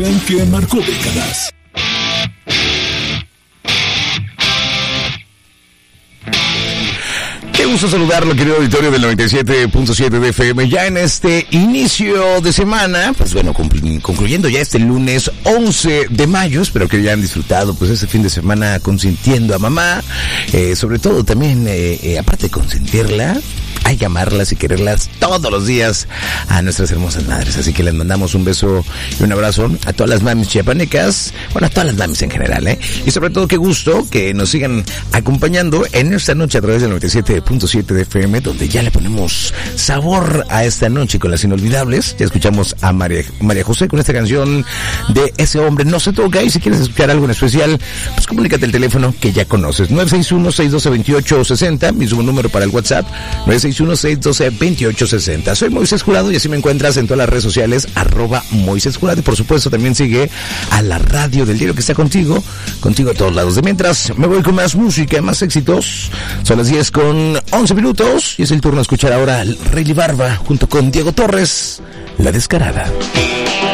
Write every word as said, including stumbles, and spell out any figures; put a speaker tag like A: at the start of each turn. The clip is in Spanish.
A: que marcó décadas.
B: Qué gusto saludarlo, querido auditorio del noventa y siete punto siete de F M. Ya en este inicio de semana, pues bueno, concluyendo ya este lunes once de mayo, espero que ya han disfrutado pues este fin de semana consintiendo a mamá, eh, sobre todo también, eh, eh, aparte de consentirla, hay que amarlas y quererlas todos los días a nuestras hermosas madres. Así que les mandamos un beso y un abrazo a todas las mamis chiapanecas, bueno, a todas las mamis en general, ¿eh? Y sobre todo, qué gusto que nos sigan acompañando en esta noche a través del noventa y siete punto siete de F M, donde ya le ponemos sabor a esta noche con las inolvidables. Ya escuchamos a María, María José con esta canción de Ese Hombre No Se Toca. Y si quieres escuchar algo en especial, pues comunícate el teléfono que ya conoces, nueve seis uno, seis uno dos, dos ocho seis cero, mismo número para el WhatsApp, nueve seis uno, seis uno dos, dos ocho seis cero. Soy Moisés Jurado y así me encuentras en todas las redes sociales, arroba Moisés Jurado. Y por supuesto también sigue a la radio del diario que está contigo, contigo a todos lados. De mientras me voy con más música, más éxitos. Son las diez con once minutos y es el turno de escuchar ahora al Rayleigh Barba junto con Diego Torres, La Descarada.